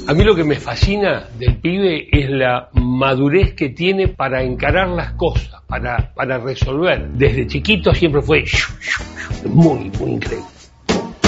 A mí lo que me fascina del pibe es la madurez que tiene para encarar las cosas, para resolver. Desde chiquito siempre fue muy increíble.